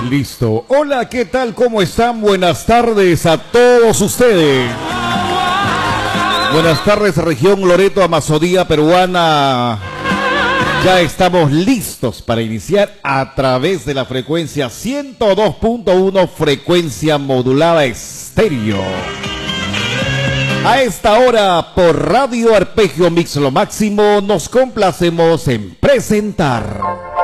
Listo. Hola, ¿qué tal? ¿Cómo están? Buenas tardes a todos ustedes. Buenas tardes, región Loreto, Amazonía peruana. Ya estamos listos para iniciar a través de la frecuencia 102.1, frecuencia modulada estéreo. A esta hora, por Radio Arpegio Mix Lo Máximo, nos complacemos en presentar